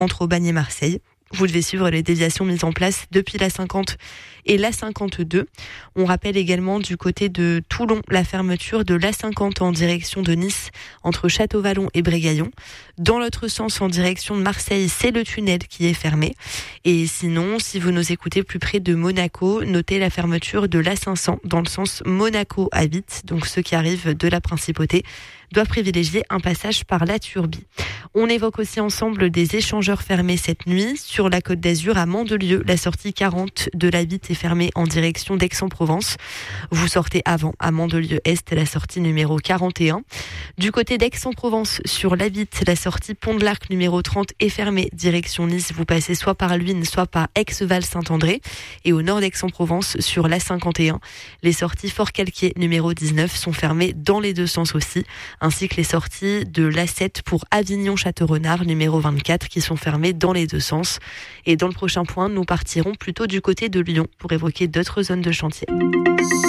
entre Aubagne et Marseille. Vous devez suivre les déviations mises en place depuis la 50 et la 52. On rappelle également du côté de Toulon la fermeture de la 50 en direction de Nice entre Château-Vallon et Brégaillon. Dans l'autre sens en direction de Marseille, c'est le tunnel qui est fermé. Et sinon, si vous nous écoutez plus près de Monaco, notez la fermeture de la 500 dans le sens Monaco à Vite. Donc ceux qui arrivent de la Principauté doivent privilégier un passage par la Turbie. On évoque aussi ensemble des échangeurs fermés cette nuit. Sur la Côte d'Azur, à Mandelieu, la sortie 40 de la Vite est fermée en direction d'Aix-en-Provence. Vous sortez avant à Mandelieu-Est, la sortie numéro 41. Du côté d'Aix-en-Provence, sur la Vite, la sortie Pont de l'Arc numéro 30 est fermée. Direction Nice, vous passez soit par Luynes, soit par Aix-Val-Saint-André. Et au nord d'Aix-en-Provence, sur la 51, les sorties Fort-Calquier numéro 19 sont fermées dans les deux sens aussi, ainsi que les sorties de l'A7 pour Avignon-Château-Renard numéro 24 qui sont fermées dans les deux sens. Et dans le prochain point, nous partirons plutôt du côté de Lyon pour évoquer d'autres zones de chantier.